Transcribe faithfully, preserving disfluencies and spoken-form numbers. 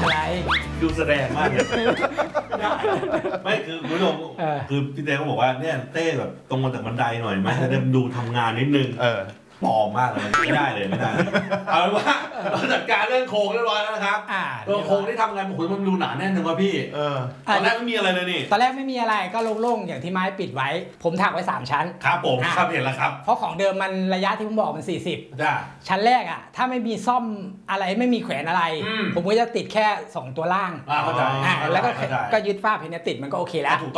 อะไรดูแสดงมากเลยไม่คือคุณผู้ชมคือพี่เต้เขาบอกว่าเนี่ยเต้แบบตรงมาจากบันไดหน่อยมันจะดูทำงานนิดนึงเออปลอมมากเลยไม่ได้เลยไม่ได้เอาเป็นว่าเราจัดการเรื่องโครงเรียบร้อยแล้วนะครับตัวโครงที่ทำงานผมมันดูหนาแน่นจังวะพี่เออตอนแรกไม่มีอะไรเลยนี่ตอนแรกไม่มีอะไรก็โล่งๆอย่างที่ไม้ปิดไว้ผมถักไว้สามชั้นครับผมครับเห็นแล้วครับเพราะของเดิมมันระยะที่ผมบอกมันสี่สิบจ้าชั้นแรกอ่ะถ้าไม่มีซ่อมอะไรไม่มีแขวนอะไรผมก็จะติดแค่สองตัวล่างเข้าใจแล้วก็ก็ยึดฝ้าเพนติดมันก็โอเคแล้ว